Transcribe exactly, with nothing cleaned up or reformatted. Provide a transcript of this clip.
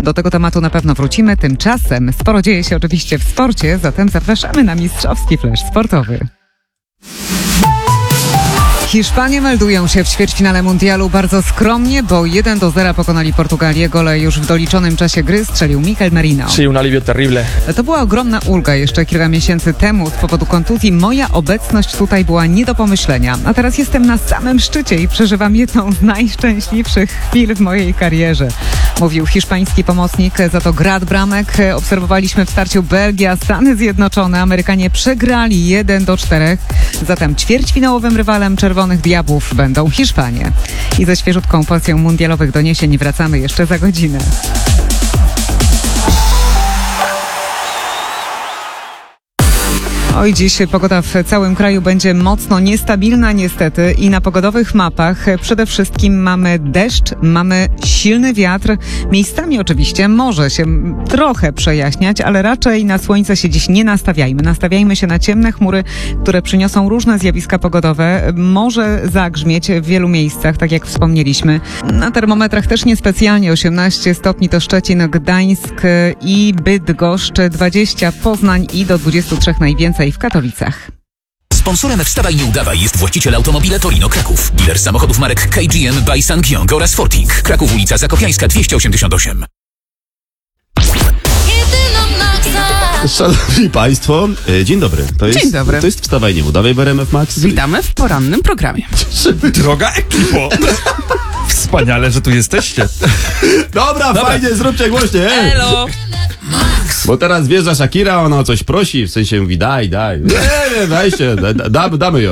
Do tego tematu na pewno wrócimy. Tymczasem sporo dzieje się oczywiście w sporcie, zatem zapraszamy na mistrzowski flash sportowy. Hiszpanie meldują się w ćwierćfinale mundialu bardzo skromnie, bo jeden do zera pokonali Portugalię. Gole już w doliczonym czasie gry strzelił Mikel Merino. Sí, un alivio terrible. To była ogromna ulga jeszcze kilka miesięcy temu z powodu kontuzji. Moja obecność tutaj była nie do pomyślenia. A teraz jestem na samym szczycie i przeżywam jedną z najszczęśliwszych chwil w mojej karierze, mówił hiszpański pomocnik. Za to grad bramek obserwowaliśmy w starciu Belgia, Stany Zjednoczone. Amerykanie przegrali jeden do czterech. Zatem ćwierćfinałowym rywalem Czerwonych Diabłów będą Hiszpanie. I ze świeżutką porcją mundialowych doniesień wracamy jeszcze za godzinę. Oj, dziś pogoda w całym kraju będzie mocno niestabilna niestety i na pogodowych mapach przede wszystkim mamy deszcz, mamy silny wiatr. Miejscami oczywiście może się trochę przejaśniać, ale raczej na słońce się dziś nie nastawiajmy. Nastawiajmy się na ciemne chmury, które przyniosą różne zjawiska pogodowe. Może zagrzmieć w wielu miejscach, tak jak wspomnieliśmy. Na termometrach też niespecjalnie osiemnaście stopni to Szczecin, Gdańsk i Bydgoszcz, dwadzieścia Poznań i do dwudziestu trzech najwięcej w Katowicach. Sponsorem Wstawaj Nie Udawaj jest właściciel Automobile Torino Kraków. Dealer samochodów marek K G M by Sangyong oraz Fortik. Kraków, ulica Zakopiańska dwieście osiemdziesiąt osiem. Szanowni Państwo, e, dzień dobry. To jest, Dzień dobry. To jest Wstawaj Nie Udawaj w R M F Max. Witamy w porannym programie. Droga ekipo! Wspaniale, że tu jesteście. Dobra, Dobra, fajnie, zróbcie głośniej. Elo! Bo teraz wjeżdża Shakira, ona o coś prosi, w sensie mówi daj, daj. Nie, nie, dajcie, da, da, damy ją.